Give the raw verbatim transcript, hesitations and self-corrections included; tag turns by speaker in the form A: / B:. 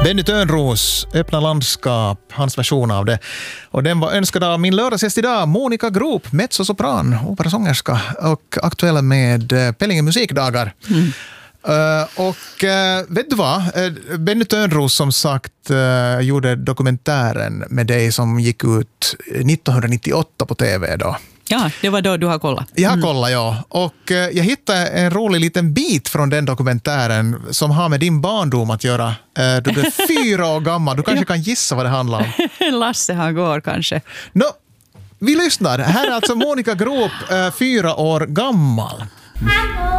A: Benny Törnros, Öppna landskap, hans version av det. Och den var önskad av min lördagsgäst idag, Monica Groop, mezzosopran, operasångerska och aktuell med Pellinge musikdagar. Mm. Uh, och uh, vet du vad? Uh, Benny Törnros som sagt uh, gjorde dokumentären med dig som gick ut nittonhundranittioåtta på tv då.
B: Ja, det var då du har kollat.
A: Jag har kollat, ja. Och uh, jag hittade en rolig liten bit från den dokumentären som har med din barndom att göra. Uh, du blev fyra år gammal. Du kanske kan gissa vad det handlar om.
B: Lasse han går kanske.
A: No, vi lyssnar. Här är alltså Monica Groop, uh, fyra år gammal.
C: Hallå!